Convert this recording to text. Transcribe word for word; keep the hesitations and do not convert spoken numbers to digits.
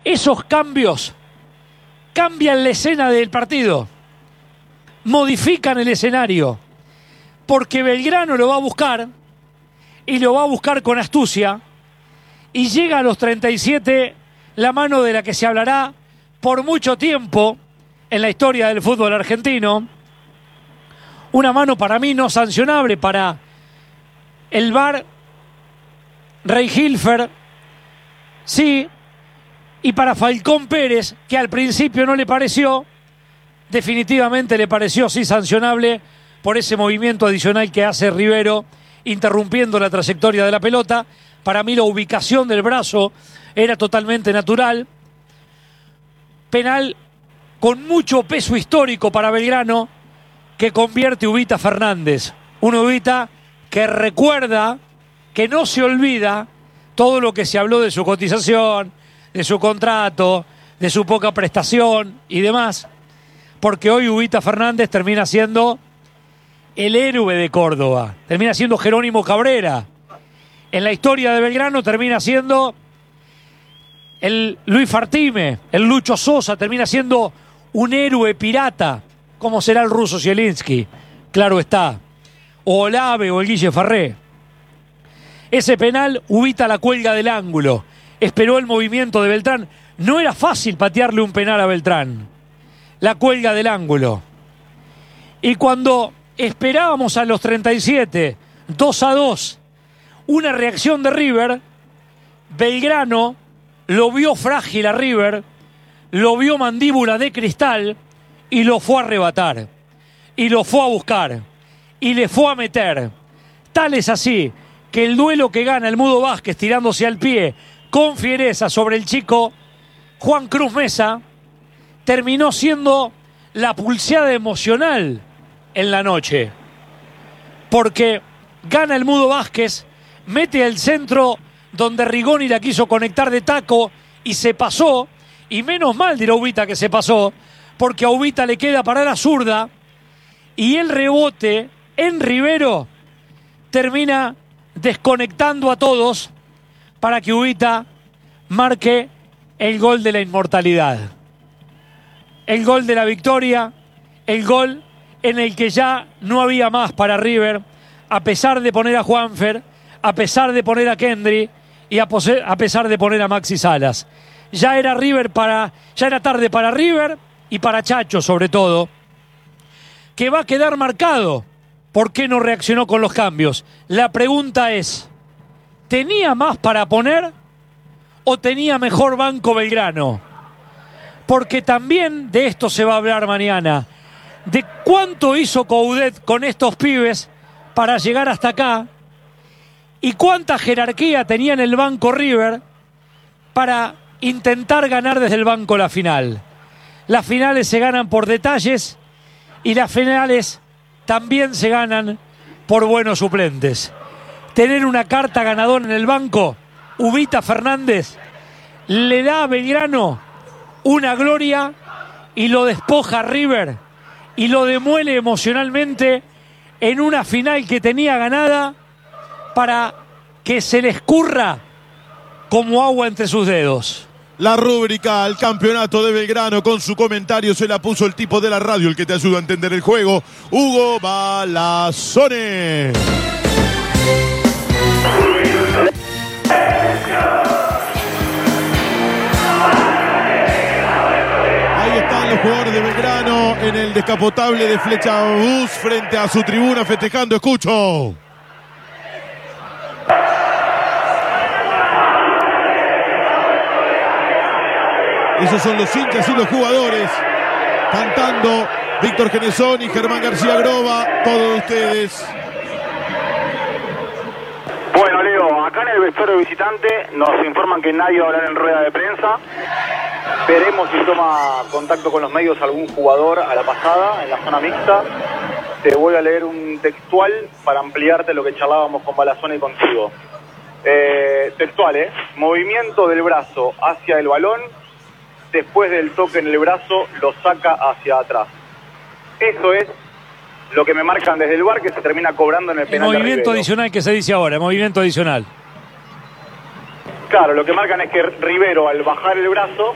Esos cambios cambian la escena del partido, modifican el escenario, porque Belgrano lo va a buscar y lo va a buscar con astucia, y llega a los treinta y siete la mano de la que se hablará por mucho tiempo en la historia del fútbol argentino, una mano para mí no sancionable para el V A R, Rey Hilfer, sí, y para Falcón Pérez, que al principio no le pareció, definitivamente le pareció sí sancionable por ese movimiento adicional que hace Rivero, interrumpiendo la trayectoria de la pelota. Para mí la ubicación del brazo era totalmente natural. Penal con mucho peso histórico para Belgrano, que convierte Ubita Fernández. Un Ubita que recuerda, que no se olvida todo lo que se habló de su cotización, de su contrato, de su poca prestación y demás. Porque hoy Ubita Fernández termina siendo el héroe de Córdoba. Termina siendo Jerónimo Cabrera. En la historia de Belgrano termina siendo el Luis Fartime, el Lucho Sosa, termina siendo un héroe pirata, como será el ruso Zielinski, claro está, o Olave o el Guille Farré. Ese penal, Ubita la cuelga del ángulo, esperó el movimiento de Beltrán. No era fácil patearle un penal a Beltrán, la cuelga del ángulo. Y cuando esperábamos a los treinta y siete, dos a dos, una reacción de River, Belgrano lo vio frágil a River, lo vio mandíbula de cristal y lo fue a arrebatar, y lo fue a buscar, y le fue a meter. Tal es así que el duelo que gana el Mudo Vázquez tirándose al pie con fiereza sobre el chico Juan Cruz Mesa terminó siendo la pulseada emocional en la noche, porque gana el Mudo Vázquez, mete el centro donde Rigoni la quiso conectar de taco y se pasó, y menos mal dirá Ubita que se pasó, porque a Ubita le queda para la zurda, y el rebote en Rivero termina desconectando a todos para que Ubita marque el gol de la inmortalidad, el gol de la victoria, el gol en el que ya no había más para River, a pesar de poner a Juanfer, a pesar de poner a Kendry y a, a pesar de poner a Maxi Salas. Ya era River para, ya era tarde para River y para Chacho sobre todo, que va a quedar marcado por qué no reaccionó con los cambios. La pregunta es, ¿tenía más para poner o tenía mejor banco Belgrano? Porque también de esto se va a hablar mañana, de cuánto hizo Coudet con estos pibes para llegar hasta acá y cuánta jerarquía tenía en el banco River para intentar ganar desde el banco la final. Las finales se ganan por detalles y las finales también se ganan por buenos suplentes. Tener una carta ganadora en el banco, Ubita Fernández, le da a Belgrano una gloria y lo despoja a River y lo demuele emocionalmente en una final que tenía ganada para que se le escurra como agua entre sus dedos. La rúbrica al campeonato de Belgrano con su comentario se la puso el tipo de la radio, el que te ayuda a entender el juego, Hugo Balazzone. Ahí están los jugadores de Belgrano en el descapotable de Flecha Bus frente a su tribuna festejando. Escucho. Esos son los hinchas y los jugadores cantando. Víctor Genesoni, Germán García Groba, todos ustedes. Bueno, Leo, acá en el vestuario visitante nos informan que nadie va a hablar en rueda de prensa. Veremos si toma contacto con los medios algún jugador a la pasada, en la zona mixta. Te voy a leer un textual para ampliarte lo que charlábamos con Balazzone y contigo. Eh, textual, ¿eh? Movimiento del brazo hacia el balón. Después del toque en el brazo, lo saca hacia atrás. Eso es lo que me marcan desde el V A R, que se termina cobrando en el penal. El movimiento adicional que se dice ahora, movimiento adicional. Claro, lo que marcan es que Rivero, al bajar el brazo,